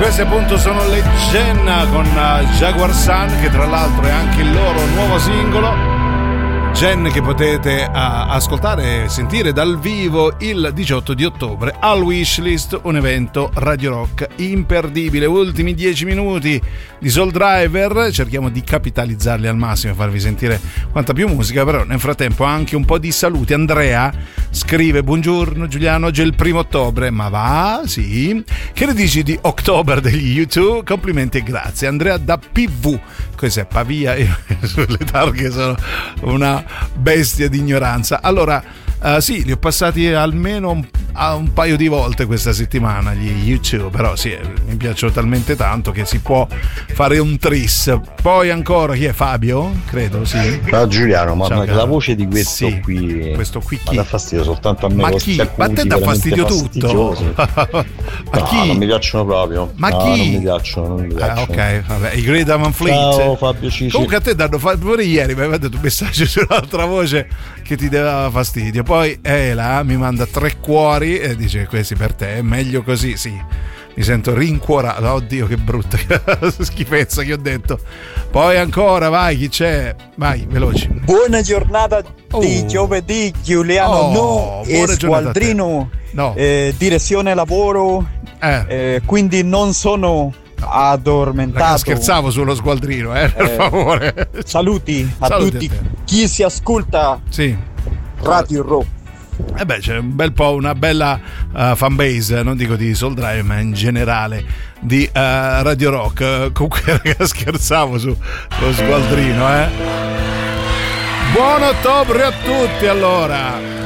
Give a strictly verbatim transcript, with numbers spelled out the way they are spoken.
Queste appunto sono le Jenna con Jaguar Sun, che tra l'altro è anche il loro nuovo singolo. Jen che potete uh, ascoltare e sentire dal vivo il diciotto di ottobre al Wishlist, un evento Radio Rock imperdibile. Ultimi dieci minuti di Soul Driver, cerchiamo di capitalizzarli al massimo e farvi sentire quanta più musica, però nel frattempo anche un po' di saluti. Andrea scrive: buongiorno Giuliano, oggi è il primo ottobre. Ma va? Sì. Che ne dici di October degli U due? Complimenti e grazie. Andrea da P V. Cos'è? Pavia? Io sulle targhe sono una bestia di ignoranza. Allora, uh, sì, li ho passati almeno un, uh, un paio di volte questa settimana gli U due, però sì, mi piacciono talmente tanto che si può fare un tris. Poi ancora, chi è? Fabio? Credo, sì. No, Giuliano, ma, Ciao, ma la voce di questo sì, qui questo qui chi? Ma dà fastidio soltanto a me. Ma chi? Ma a te dà fastidio tutto? Ma no, chi? Non mi piacciono proprio. Ma no, chi? Non mi piacciono, non mi piacciono. Ah, ok, vabbè, i Greta Van Fleet. Ciao Fabio Cici. Comunque a te danno fa- pure ieri mi aveva dato un messaggio sull'altra voce che ti dava fastidio. Poi Ela mi manda tre cuori e dice: questi per te, è meglio così. Sì, mi sento rincuorato. Oddio, che brutta schifezza che ho detto. Poi ancora, vai, chi c'è? Vai, veloci. Buona giornata Oh. di giovedì, Giuliano. Oh, no, buona è giornata a te. squadrino, No. eh, direzione lavoro, Eh. eh, quindi non sono addormentato. Scherzavo sullo sgualdrino, eh, per Eh, favore. Saluti a Saluti tutti a te. chi si ascolta Sì. Radio Rock. E eh beh, c'è un bel po', una bella uh, fanbase, non dico di Soul Drive, ma in generale di uh, Radio Rock. Uh, comunque, raga, scherzavo sullo sgualdrino, eh. Buon ottobre a tutti, allora.